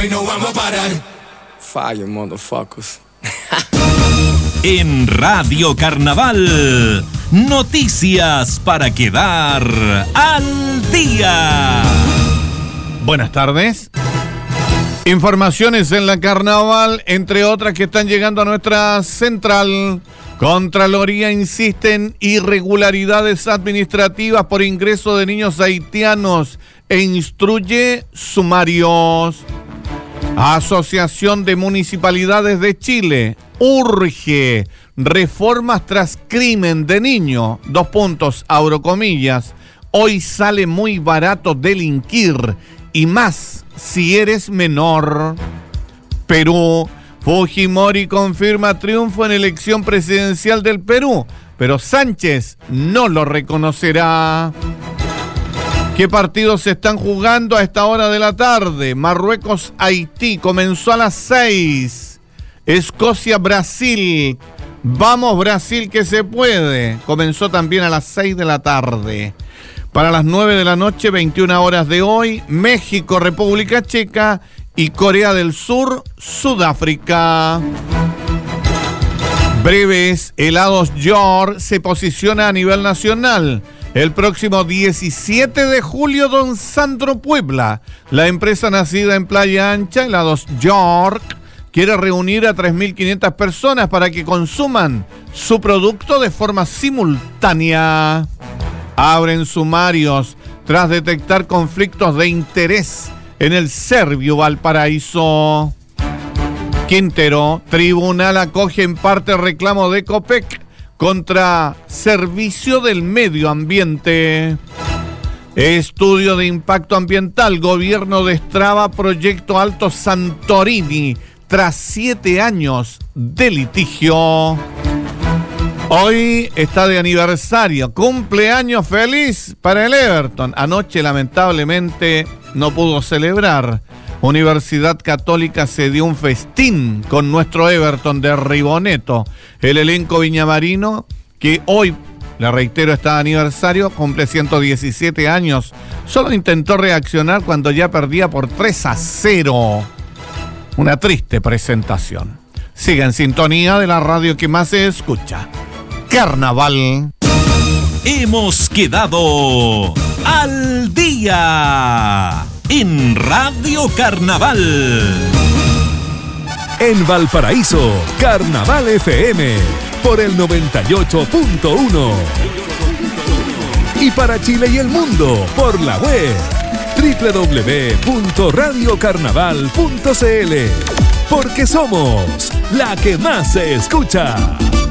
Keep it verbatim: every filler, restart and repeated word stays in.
y no vamos a parar. Fire, motherfuckers. En Radio Carnaval, noticias para quedar al día. Buenas tardes. Informaciones en la Carnaval, entre otras que están llegando a nuestra central. Contraloría insiste en irregularidades administrativas por ingreso de niños haitianos e instruye sumarios. Asociación de Municipalidades de Chile urge reformas tras crimen de niño. Dos puntos, abro comillas. Hoy sale muy barato delinquir y más si eres menor. Perú. Fujimori confirma triunfo en elección presidencial del Perú, pero Sánchez no lo reconocerá. ¿Qué partidos se están jugando a esta hora de la tarde? Marruecos-Haití comenzó a las seis. Escocia-Brasil. Vamos Brasil que se puede. Comenzó también a las seis de la tarde. Para las nueve de la noche, veintiuna horas de hoy, México, República Checa y Corea del Sur, Sudáfrica. Breves helados York se posiciona a nivel nacional. El próximo diecisiete de julio, Don Sandro Puebla, la empresa nacida en Playa Ancha, Helados York, quiere reunir a tres mil quinientas personas para que consuman su producto de forma simultánea. Abren sumarios tras detectar conflictos de interés en el Servio Valparaíso. Quintero, tribunal acoge en parte reclamo de Copec contra Servicio del Medio Ambiente. Estudio de impacto ambiental, gobierno destraba proyecto Alto Santorini tras siete años de litigio. Hoy está de aniversario, cumpleaños feliz para el Everton. Anoche lamentablemente no pudo celebrar. Universidad Católica se dio un festín con nuestro Everton de Riboneto. El elenco viñamarino, que hoy, le reitero, está de aniversario, cumple ciento diecisiete años. Solo intentó reaccionar cuando ya perdía por tres a cero. Una triste presentación. Siga en sintonía de la radio que más se escucha. Carnaval. Hemos quedado al día en Radio Carnaval. En Valparaíso, Carnaval F M por el noventa y ocho punto uno. Y para Chile y el mundo por la web doble u doble u doble u punto radio carnaval punto c l. Porque somos la que más se escucha.